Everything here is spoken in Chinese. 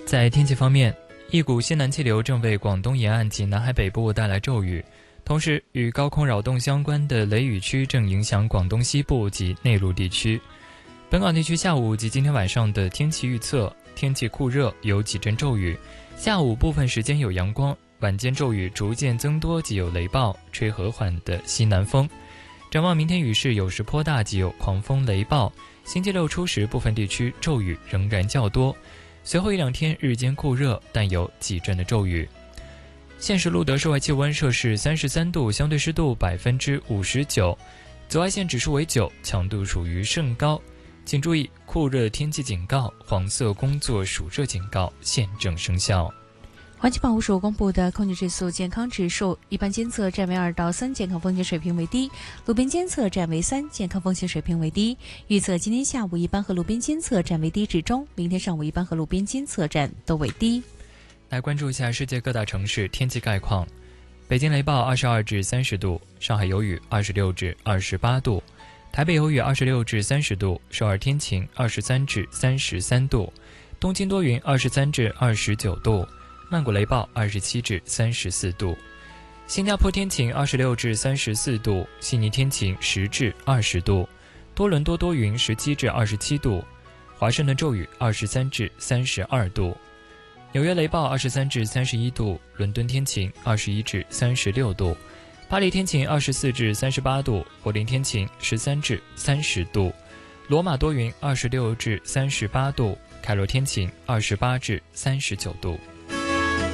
在天气方面，一股西南气流正为广东沿岸及南海北部带来骤雨，同时与高空扰动相关的雷雨区正影响广东西部及内陆地区。本港地区下午及今天晚上的天气预测：天气酷热，有几阵骤雨，下午部分时间有阳光，晚间骤雨逐渐增多及有雷暴，吹和缓的西南风。展望明天雨势有时颇大及有狂风雷暴，星期六初时部分地区骤雨仍然较多，随后一两天日间酷热，但有几阵的骤雨。现时录得室外气温摄氏33度，相对湿度59%，紫外线指数为9，强度属于甚高。请注意，酷热天气警告、黄色工作暑热警告现正生效。 环境保护署公布的空气质素健康指数，一般监测站为2到3，健康风险水平为低；路边监测站为3，健康风险水平为低。预测今天下午一般和路边监测站为低至中，明天上午一般和路边监测站都为低。 来关注一下世界各大城市天气概况。北京雷暴22至30度，上海有雨26至28度，台北有雨26至30度，首尔天晴23至33度，东京多云23至29度，曼谷雷暴27至34度，新加坡天晴26至34度，悉尼天晴10至20度，多伦多多云17至27度，华盛顿骤雨23至32度，纽约雷暴23至31度，伦敦天晴21至36度，巴黎天晴24至38度，柏林天晴13至30度，罗马多云26至38度，开罗天晴28至39度。